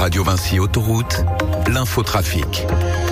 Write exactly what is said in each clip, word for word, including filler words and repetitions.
Radio Vinci Autoroute, l'infotrafic.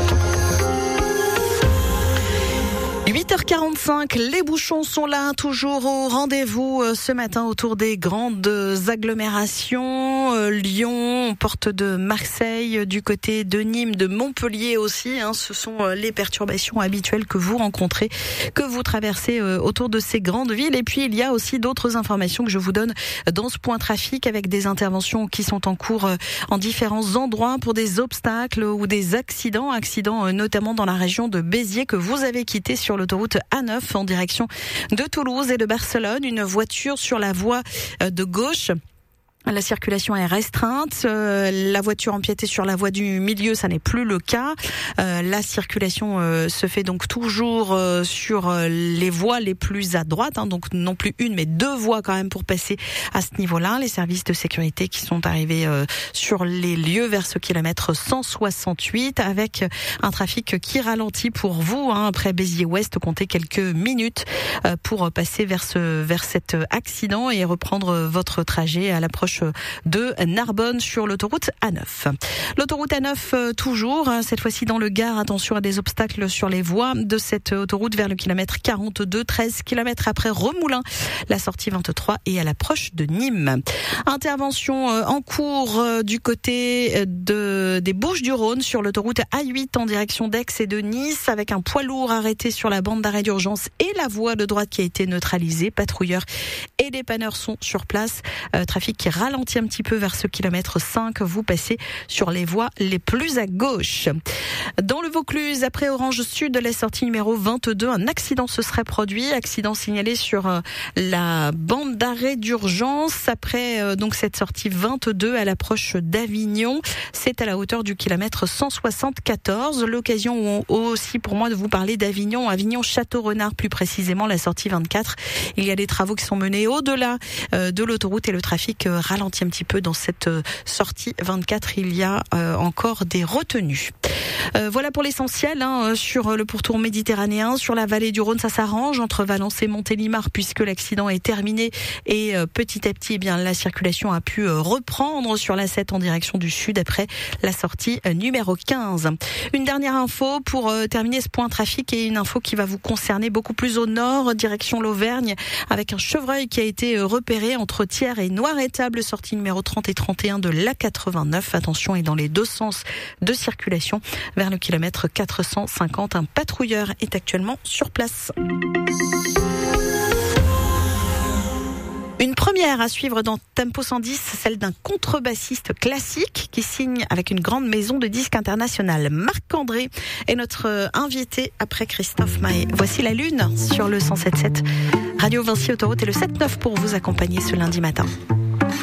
huit heures quarante-cinq, les bouchons sont là, toujours au rendez-vous ce matin autour des grandes agglomérations. Lyon, porte de Marseille, du côté de Nîmes, de Montpellier aussi. Hein, ce sont les perturbations habituelles que vous rencontrez, que vous traversez autour de ces grandes villes. Et puis il y a aussi d'autres informations que je vous donne dans ce point trafic, avec des interventions qui sont en cours en différents endroits pour des obstacles ou des accidents. Accidents notamment dans la région de Béziers que vous avez quitté sur l'autoroute A neuf en direction de Toulouse et de Barcelone. Une voiture sur la voie de gauche. La circulation est restreinte. Euh, la voiture empiétée sur la voie du milieu, ça n'est plus le cas. Euh, la circulation euh, se fait donc toujours euh, sur euh, les voies les plus à droite, hein, donc non plus une, mais deux voies quand même pour passer à ce niveau-là. Les services de sécurité qui sont arrivés euh, sur les lieux vers ce kilomètre cent soixante-huit, avec un trafic qui ralentit pour vous. Hein, après Béziers-Ouest, comptez quelques minutes euh, pour passer vers ce vers cet accident et reprendre votre trajet à l'approche de Narbonne sur l'autoroute A neuf. L'autoroute A neuf toujours, cette fois-ci dans le Gard. Attention à des obstacles sur les voies de cette autoroute vers le kilomètre quarante-deux, treize kilomètres après Remoulins, la sortie vingt-trois et à l'approche de Nîmes. Intervention en cours du côté de, des Bouches-du-Rhône sur l'autoroute A huit en direction d'Aix et de Nice, avec un poids lourd arrêté sur la bande d'arrêt d'urgence et la voie de droite qui a été neutralisée. Patrouilleurs et dépanneurs sont sur place. Euh, trafic qui ralentit un petit peu vers ce kilomètre cinq. Vous passez sur les voies les plus à gauche. Dans le Vaucluse, après Orange Sud, la sortie numéro vingt-deux, un accident se serait produit. Accident signalé sur euh, la bande d'arrêt d'urgence après euh, donc cette sortie vingt-deux à l'approche d'Avignon. C'est à la hauteur du kilomètre cent soixante-quatorze. L'occasion aussi pour moi de vous parler d'Avignon, Avignon-Château-Renard plus précisément, la sortie vingt-quatre. Il y a des travaux qui sont menés au-delà euh, de l'autoroute et le trafic euh, ralentit un petit peu dans cette euh, sortie vingt-quatre. Il y a euh, encore des retenues. Euh, voilà pour l'essentiel hein, sur le pourtour méditerranéen. Sur la vallée du Rhône, ça s'arrange entre Valence et Montélimar puisque l'accident est terminé et euh, petit à petit, eh bien, la circulation a pu euh, reprendre sur l'A sept en direction du sud après la sortie euh, numéro quinze. Une dernière info pour euh, terminer ce point trafic et une info qui va vous concerner beaucoup plus au nord, direction l'Auvergne, avec un chevreuil qui a été euh, repéré entre Thiers et Noir-Étable, sortie numéro trente et trente et un de l'A quatre-vingt-neuf. Attention, et dans les deux sens de circulation. Vers le kilomètre quatre cent cinquante, un patrouilleur est actuellement sur place. Une première à suivre dans Tempo cent dix, celle d'un contrebassiste classique qui signe avec une grande maison de disques internationale. Marc-André est notre invité après Christophe Maé. Voici la Lune sur le cent sept sept. Radio Vinci Autoroute et le sept neuf pour vous accompagner ce lundi matin.